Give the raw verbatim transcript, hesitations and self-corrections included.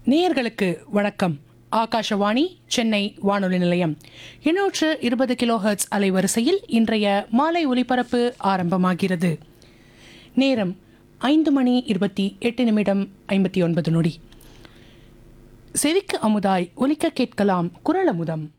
நேயர்களுக்கு வணக்கம். ஆகாஷவாணி சென்னை வானொலி நிலையம் இருநூற்று இருபது கிலோ ஹெர்ட்ஸ் அலைவரிசையில் இன்றைய மாலை ஒலிபரப்பு ஆரம்பமாகிறது. நேரம் ஐந்து மணி இருபத்தி எட்டு நிமிடம் ஐம்பத்தி ஒன்பது நொடி. செவிக்கு அமுதாய் ஒலிக்க கேட்கலாம் குரல் அமுதம்.